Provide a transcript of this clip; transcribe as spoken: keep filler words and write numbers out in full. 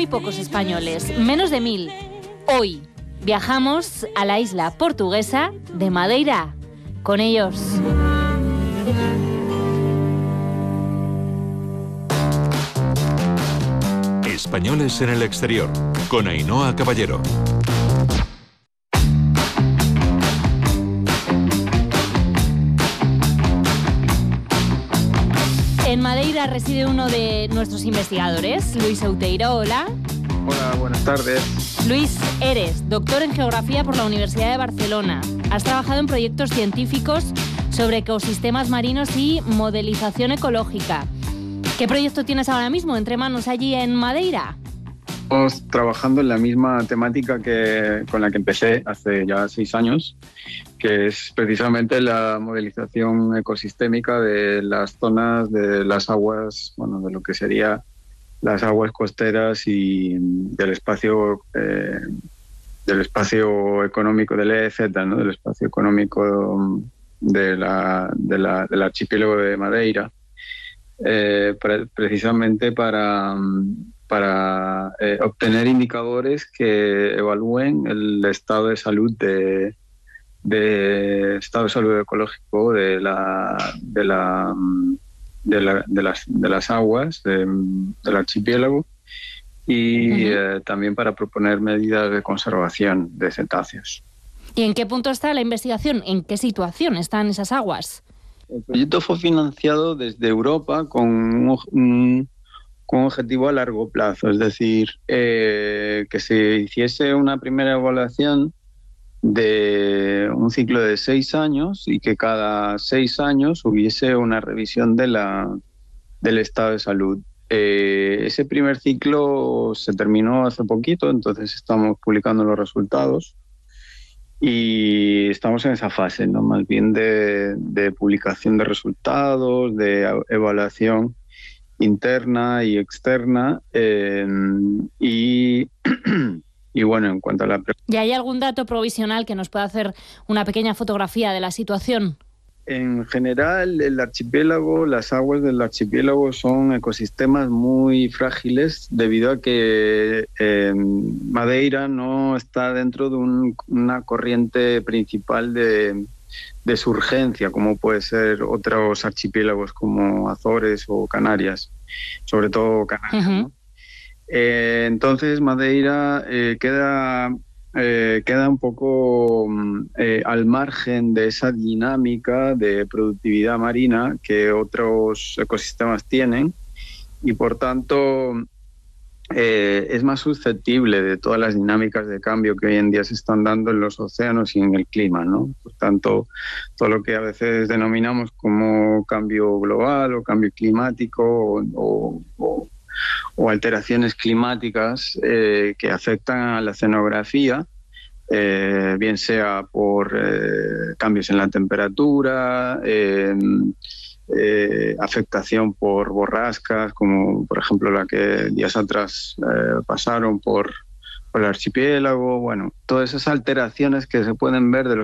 muy pocos españoles, menos de mil. Hoy viajamos a la isla portuguesa de Madeira. Con ellos. Españoles en el exterior, con Ainhoa Caballero. En Madeira reside uno de nuestros investigadores, Luis Outeiro. Hola. Hola, buenas tardes. Luis, eres doctor en Geografía por la Universidad de Barcelona. Has trabajado en proyectos científicos sobre ecosistemas marinos y modelización ecológica. ¿Qué proyecto tienes ahora mismo entre manos allí en Madeira? Estamos trabajando en la misma temática que con la que empecé hace ya seis años, que es precisamente la modelización ecosistémica de las zonas de las aguas, bueno, de lo que sería las aguas costeras y del espacio eh, del espacio económico del E E Z, ¿no? Del espacio económico de la, de la, del archipiélago de Madeira, eh, pre- precisamente para, para eh, obtener indicadores que evalúen el estado de salud de, de estado de salud ecológico de la de la de, la, de las de las aguas de, del archipiélago y uh-huh. eh, también para proponer medidas de conservación de cetáceos. ¿Y en qué punto está la investigación? ¿En qué situación están esas aguas? El proyecto fue financiado desde Europa con un, un, con un objetivo a largo plazo, es decir, eh, que se hiciese una primera evaluación de un ciclo de seis años y que cada seis años hubiese una revisión de la, del estado de salud. Eh, ese primer ciclo se terminó hace poquito, entonces estamos publicando los resultados y estamos en esa fase, ¿no? Más bien de, de publicación de resultados, de evaluación interna y externa eh, y... Y bueno, en cuanto a la... ¿Y hay algún dato provisional que nos pueda hacer una pequeña fotografía de la situación? En general, el archipiélago, las aguas del archipiélago son ecosistemas muy frágiles debido a que eh, Madeira no está dentro de un, una corriente principal de, de surgencia, como puede ser otros archipiélagos como Azores o Canarias, sobre todo Canarias, uh-huh. ¿no? Eh, entonces Madeira eh, queda, eh, queda un poco eh, al margen de esa dinámica de productividad marina que otros ecosistemas tienen y por tanto eh, es más susceptible de todas las dinámicas de cambio que hoy en día se están dando en los océanos y en el clima, ¿no? Por tanto, todo lo que a veces denominamos como cambio global o cambio climático o, o, o o alteraciones climáticas eh, que afectan a la oceanografía, eh, bien sea por eh, cambios en la temperatura, eh, eh, afectación por borrascas, como por ejemplo la que días atrás eh, pasaron por, por el archipiélago, bueno, todas esas alteraciones que se pueden ver de los